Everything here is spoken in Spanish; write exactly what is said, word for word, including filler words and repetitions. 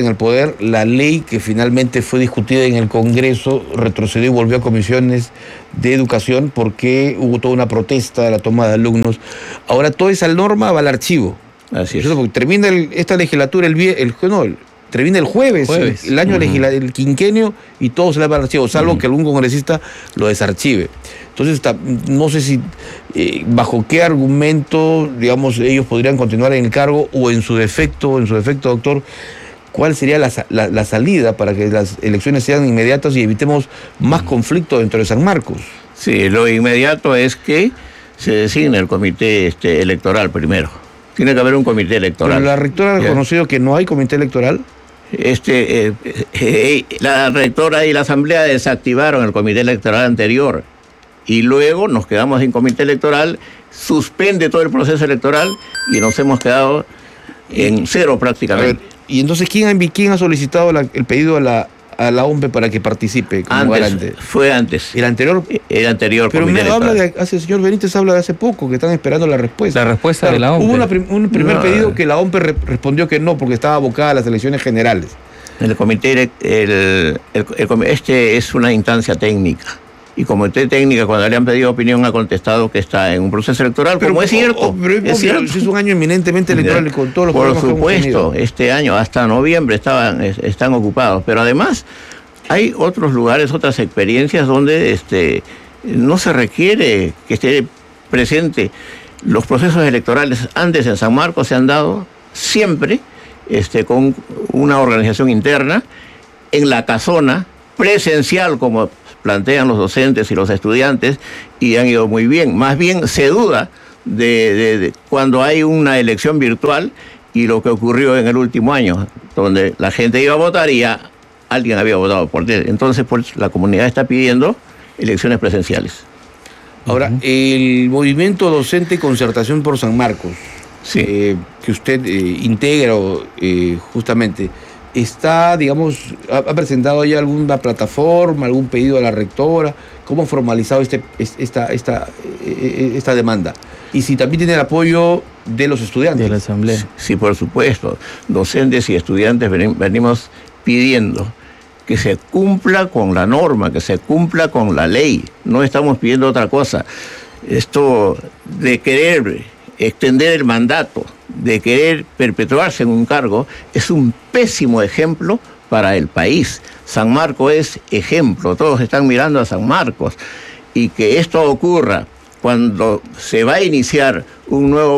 el poder, la ley que finalmente fue discutida en el Congreso retrocedió y volvió a comisiones de educación porque hubo toda una protesta de la toma de alumnos. Ahora toda esa norma va al archivo. Así es. Porque termina el, esta legislatura el, el, no, el termina el jueves, jueves. El, el año uh-huh. legisla, el quinquenio, y todo se le va al archivo, salvo uh-huh. que algún congresista lo desarchive. Entonces, está, no sé si eh, bajo qué argumento, digamos, ellos podrían continuar en el cargo, o en su defecto, en su defecto, doctor, ¿cuál sería la, la, la salida para que las elecciones sean inmediatas y evitemos más conflicto dentro de San Marcos? Sí, lo inmediato es que se designe el comité este, electoral primero. Tiene que haber un comité electoral. ¿Pero la rectora ha reconocido que no hay comité electoral? Este, eh, eh, la rectora y la asamblea desactivaron el comité electoral anterior. Y luego nos quedamos sin comité electoral, suspende todo el proceso electoral y nos hemos quedado en cero prácticamente. Ver, y entonces, ¿quién ha, quién ha solicitado la, el pedido a la, a la O M P E para que participe como antes, garante? Fue antes. ¿El anterior? El anterior Pero comité me electoral. habla de, hace, el señor Benítez habla de hace poco, que están esperando la respuesta. La respuesta claro, de la O M P E. Hubo una prim, un primer no, pedido que la O M P E re, respondió que no, porque estaba abocada a las elecciones generales. El comité, el, el, el, el, este es una instancia técnica. Y como comité técnica, cuando le han pedido opinión, ha contestado que está en un proceso electoral, pero, como es cierto. Oh, pero es, es, cierto. Es un año eminentemente electoral con todos los Por problemas supuesto, que hemos tenido. Este año, hasta noviembre, estaban, están ocupados. Pero además, hay otros lugares, otras experiencias donde este, no se requiere que esté presente. Los procesos electorales antes en San Marcos se han dado siempre este, con una organización interna, en la casona, presencial, como plantean los docentes y los estudiantes, y han ido muy bien. Más bien se duda de, de, de cuando hay una elección virtual y lo que ocurrió en el último año, donde la gente iba a votar y ya alguien había votado por él. Entonces, pues, la comunidad está pidiendo elecciones presenciales. Ahora, uh-huh. el movimiento docente Concertación por San Marcos, sí. eh, que usted eh, integra eh, justamente, está, digamos, ha, ha presentado ya alguna plataforma, algún pedido a la rectora. ¿Cómo ha formalizado este, esta, esta, esta demanda? Y si también tiene el apoyo de los estudiantes. De la asamblea. Sí, sí, por supuesto. Docentes y estudiantes ven, venimos pidiendo que se cumpla con la norma, que se cumpla con la ley. No estamos pidiendo otra cosa. Esto de querer extender el mandato, de querer perpetuarse en un cargo, es un pésimo ejemplo para el país. San Marcos es ejemplo, todos están mirando a San Marcos. Y que esto ocurra cuando se va a iniciar un nuevo